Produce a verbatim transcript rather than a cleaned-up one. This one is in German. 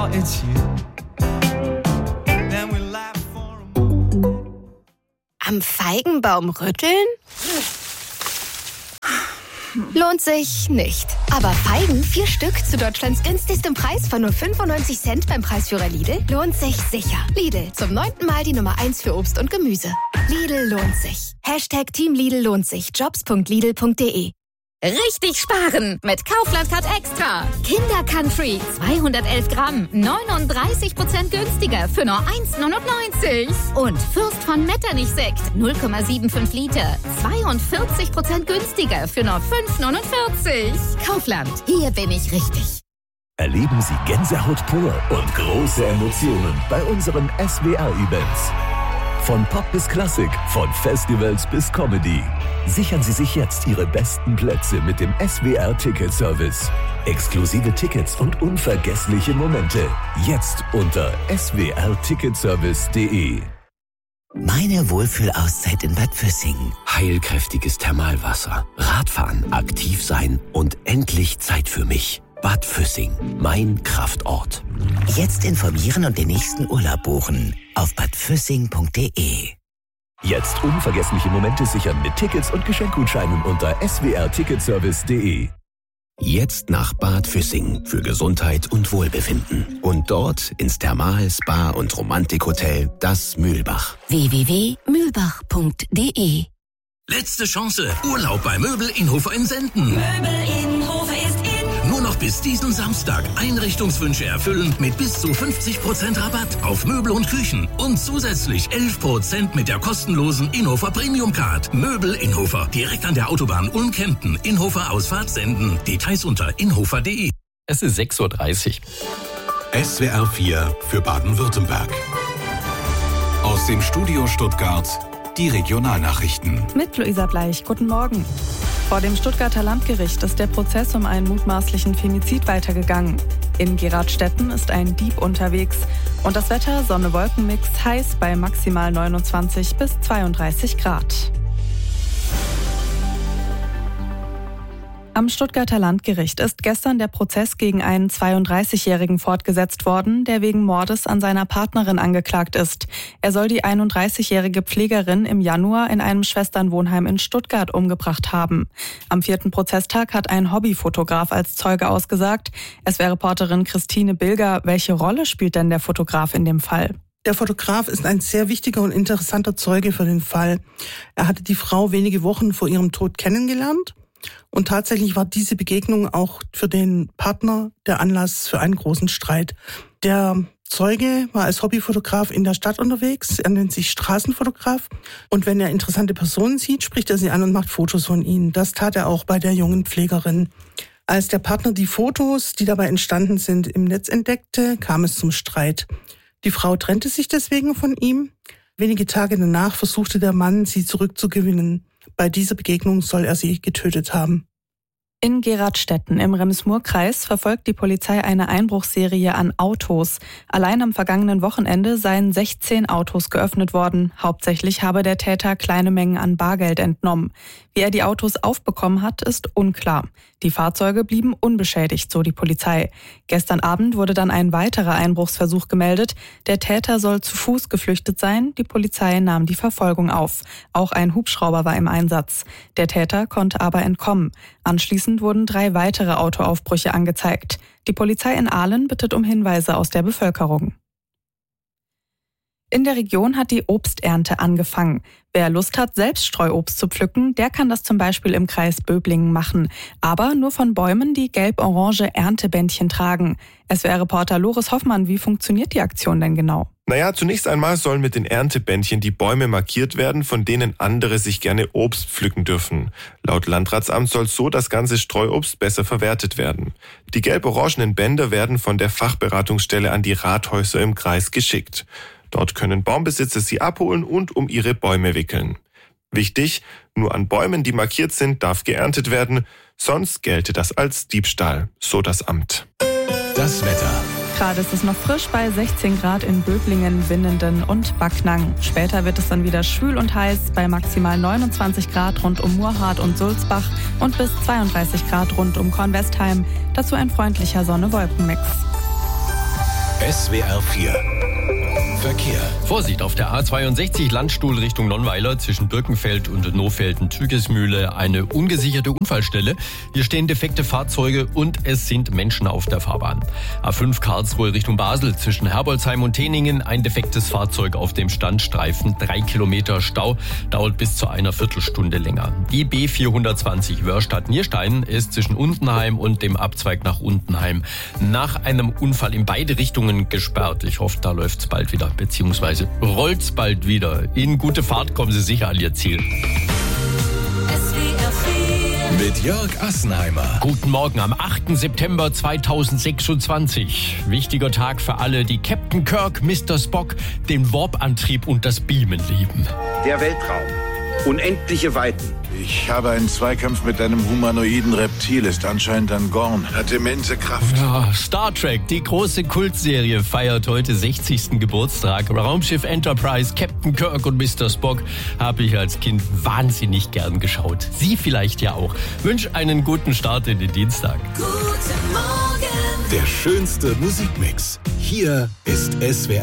it's you. Then we laugh for a moment. Am Feigenbaum rütteln? Lohnt sich nicht. Aber Feigen, vier Stück zu Deutschlands günstigstem Preis von nur fünfundneunzig Cent beim Preisführer Lidl, lohnt sich sicher. Lidl, zum neunten Mal die Nummer eins für Obst und Gemüse. Lidl lohnt sich. Hashtag Team Lidl lohnt sich. jobs punkt lidl punkt de. Richtig sparen mit Kaufland Card Extra. Kinder Country zweihundertelf Gramm, neununddreißig Prozent günstiger für nur eins neunundneunzig. Und Fürst von Metternich Sekt null Komma fünfundsiebzig Liter, zweiundvierzig Prozent günstiger für nur fünf neunundvierzig. Kaufland, hier bin ich richtig. Erleben Sie Gänsehaut pur und große Emotionen bei unseren S W R-Events. Von Pop bis Klassik, von Festivals bis Comedy. Sichern Sie sich jetzt Ihre besten Plätze mit dem S W R-Ticket-Service. Exklusive Tickets und unvergessliche Momente. Jetzt unter s w r ticket service punkt de. Meine Wohlfühlauszeit in Bad Füssing. Heilkräftiges Thermalwasser, Radfahren, aktiv sein und endlich Zeit für mich. Bad Füssing, mein Kraftort. Jetzt informieren und den nächsten Urlaub buchen auf bad füssing punkt de. Jetzt unvergessliche Momente sichern mit Tickets und Geschenkgutscheinen unter s w r ticket service punkt de. Jetzt nach Bad Füssing für Gesundheit und Wohlbefinden. Und dort ins Thermal-, Spa- und Romantikhotel Das Mühlbach. w w w punkt mühlbach punkt de. Letzte Chance. Urlaub bei Möbel Inhofer in Senden. Möbel Inhofer ist in. Nur noch bis diesen Samstag Einrichtungswünsche erfüllen mit bis zu fünfzig Prozent Rabatt auf Möbel und Küchen und zusätzlich elf Prozent mit der kostenlosen Inhofer Premium Card. Möbel Inhofer, direkt an der Autobahn Ulm-Kempten. Inhofer Ausfahrt Senden. Details unter inhofer punkt de. Es ist sechs Uhr dreißig. S W R vier für Baden-Württemberg. Aus dem Studio Stuttgart die Regionalnachrichten. Mit Luisa Bleich. Guten Morgen. Vor dem Stuttgarter Landgericht ist der Prozess um einen mutmaßlichen Femizid weitergegangen. In Geradstetten ist ein Dieb unterwegs. Und das Wetter Sonne-Wolken-Mix heiß bei maximal neunundzwanzig bis zweiunddreißig Grad. Am Stuttgarter Landgericht ist gestern der Prozess gegen einen zweiunddreißigjährigen fortgesetzt worden, der wegen Mordes an seiner Partnerin angeklagt ist. Er soll die einunddreißigjährige Pflegerin im Januar in einem Schwesternwohnheim in Stuttgart umgebracht haben. Am vierten Prozesstag hat ein Hobbyfotograf als Zeuge ausgesagt. S W R-Reporterin Christine Bilger, welche Rolle spielt denn der Fotograf in dem Fall? Der Fotograf ist ein sehr wichtiger und interessanter Zeuge für den Fall. Er hatte die Frau wenige Wochen vor ihrem Tod kennengelernt. Und tatsächlich war diese Begegnung auch für den Partner der Anlass für einen großen Streit. Der Zeuge war als Hobbyfotograf in der Stadt unterwegs. Er nennt sich Straßenfotograf. Und wenn er interessante Personen sieht, spricht er sie an und macht Fotos von ihnen. Das tat er auch bei der jungen Pflegerin. Als der Partner die Fotos, die dabei entstanden sind, im Netz entdeckte, kam es zum Streit. Die Frau trennte sich deswegen von ihm. Wenige Tage danach versuchte der Mann, sie zurückzugewinnen. Bei dieser Begegnung soll er sie getötet haben. In Geradstetten im Rems-Murr-Kreis verfolgt die Polizei eine Einbruchsserie an Autos. Allein am vergangenen Wochenende seien sechzehn Autos geöffnet worden. Hauptsächlich habe der Täter kleine Mengen an Bargeld entnommen. Wie er die Autos aufbekommen hat, ist unklar. Die Fahrzeuge blieben unbeschädigt, so die Polizei. Gestern Abend wurde dann ein weiterer Einbruchsversuch gemeldet. Der Täter soll zu Fuß geflüchtet sein. Die Polizei nahm die Verfolgung auf. Auch ein Hubschrauber war im Einsatz. Der Täter konnte aber entkommen. Anschließend wurden drei weitere Autoaufbrüche angezeigt. Die Polizei in Aalen bittet um Hinweise aus der Bevölkerung. In der Region hat die Obsternte angefangen. Wer Lust hat, selbst Streuobst zu pflücken, der kann das zum Beispiel im Kreis Böblingen machen. Aber nur von Bäumen, die gelb-orange Erntebändchen tragen. S W R-Reporter Loris Hoffmann, wie funktioniert die Aktion denn genau? Naja, zunächst einmal sollen mit den Erntebändchen die Bäume markiert werden, von denen andere sich gerne Obst pflücken dürfen. Laut Landratsamt soll so das ganze Streuobst besser verwertet werden. Die gelb-orangenen Bänder werden von der Fachberatungsstelle an die Rathäuser im Kreis geschickt. Dort können Baumbesitzer sie abholen und um ihre Bäume wickeln. Wichtig, nur an Bäumen, die markiert sind, darf geerntet werden, sonst gelte das als Diebstahl, so das Amt. Das Wetter. Gerade ist es noch frisch bei sechzehn Grad in Böblingen, Winnenden und Backnang. Später wird es dann wieder schwül und heiß bei maximal neunundzwanzig Grad rund um Murrhardt und Sulzbach und bis zweiunddreißig Grad rund um Kornwestheim. Dazu ein freundlicher Sonne-Wolken-Mix. S W R vier Verkehr. Vorsicht, auf der A zweiundsechzig Landstuhl Richtung Nonnweiler zwischen Birkenfeld und Nofelden-Tügesmühle eine ungesicherte Unfallstelle. Hier stehen defekte Fahrzeuge und es sind Menschen auf der Fahrbahn. A fünf Karlsruhe Richtung Basel zwischen Herbolzheim und Teningen ein defektes Fahrzeug auf dem Standstreifen. Drei Kilometer Stau, dauert bis zu einer Viertelstunde länger. Die B vierhundertzwanzig Wörstadt-Nierstein ist zwischen Untenheim und dem Abzweig nach Untenheim nach einem Unfall in beide Richtungen gesperrt. Ich hoffe, da läuft's bald wieder. Beziehungsweise rollt's bald wieder. In gute Fahrt kommen Sie sicher an Ihr Ziel. Mit Jörg Assenheimer. Guten Morgen am achten September zweitausendsechsundzwanzig. Wichtiger Tag für alle, die Captain Kirk, Mister Spock, den Warp-Antrieb und das Beamen lieben. Der Weltraum. Unendliche Weiten. Ich habe einen Zweikampf mit einem humanoiden Reptil, ist anscheinend ein Gorn. Hat immense Kraft. Ja, Star Trek, die große Kultserie, feiert heute sechzigsten Geburtstag. Raumschiff Enterprise, Captain Kirk und Mister Spock habe ich als Kind wahnsinnig gern geschaut. Sie vielleicht ja auch. Wünsche einen guten Start in den Dienstag. Guten Morgen. Der schönste Musikmix. Hier ist S W R